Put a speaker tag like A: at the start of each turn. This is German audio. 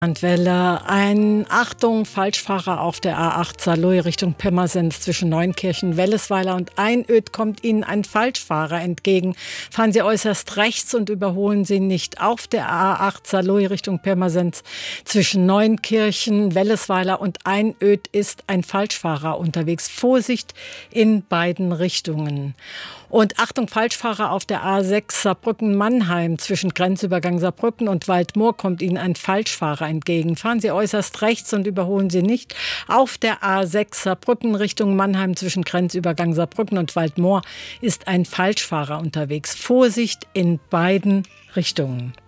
A: Welle. Ein Achtung, Falschfahrer auf der A8 Saarlouis Richtung Pirmasens zwischen Neunkirchen, Wellesweiler und Einöd kommt Ihnen ein Falschfahrer entgegen. Fahren Sie äußerst rechts und überholen Sie nicht. Auf der A8 Saarlouis Richtung Pirmasens zwischen Neunkirchen, Wellesweiler und Einöd ist ein Falschfahrer unterwegs. Vorsicht in beiden Richtungen. Und Achtung, Falschfahrer auf der A6 Saarbrücken-Mannheim zwischen Grenzübergang Saarbrücken und Waldmoor kommt Ihnen ein Falschfahrer entgegen. Fahren Sie äußerst rechts und überholen Sie nicht. Auf der A6 Saarbrücken Richtung Mannheim zwischen Grenzübergang Saarbrücken und Waldmoor ist ein Falschfahrer unterwegs. Vorsicht in beiden Richtungen.